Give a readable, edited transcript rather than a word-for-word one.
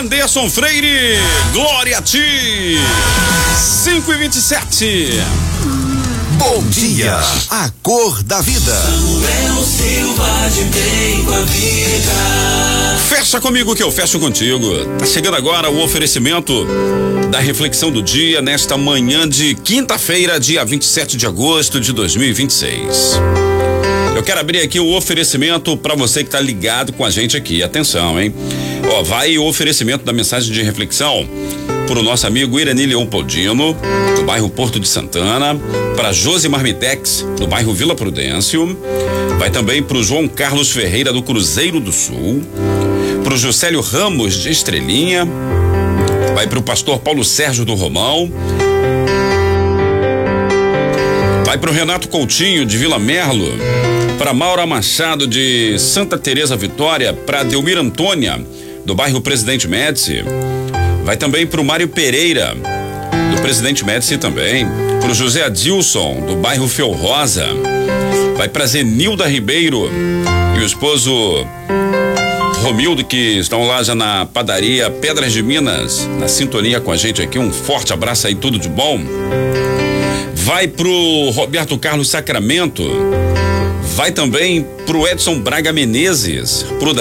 Anderson Freire, glória a ti. 5h27. Bom dia, a cor da vida. Samuel Silva de bem com a vida. Fecha comigo que eu fecho contigo. Tá chegando agora o oferecimento da reflexão do dia nesta manhã de quinta-feira, dia 27 de agosto de 2026. Eu quero abrir aqui o oferecimento para você que tá ligado com a gente aqui. Atenção, hein? Ó, vai o oferecimento da mensagem de reflexão pro nosso amigo Irani Leopoldino, do bairro Porto de Santana, para Josi Marmitex, do bairro Vila Prudêncio. Vai também pro João Carlos Ferreira, do Cruzeiro do Sul, pro Juscelio Ramos, de Estrelinha. Vai pro pastor Paulo Sérgio do Romão. Vai pro Renato Coutinho, de Vila Merlo, para Maura Machado, de Santa Teresa Vitória, para Delmira Antônia, do bairro Presidente Médici. Vai também pro Mário Pereira, do Presidente Médici também, pro José Adilson, do bairro Fiel Rosa. Vai pra Zenilda Ribeiro e o esposo Romildo, que estão lá já na padaria Pedras de Minas, na sintonia com a gente aqui. Um forte abraço aí, tudo de bom. Vai pro Roberto Carlos Sacramento. Vai também pro Edson Braga Menezes, pro